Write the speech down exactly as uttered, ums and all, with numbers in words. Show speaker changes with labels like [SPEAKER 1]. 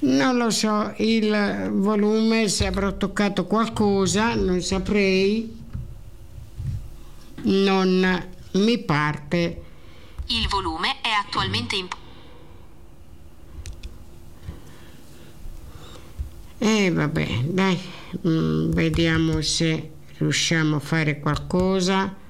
[SPEAKER 1] Non lo so, il volume, se avrò toccato qualcosa, non saprei. Non mi parte.
[SPEAKER 2] Il volume è attualmente in...
[SPEAKER 1] E eh, vabbè, dai, mm, vediamo se riusciamo a fare qualcosa.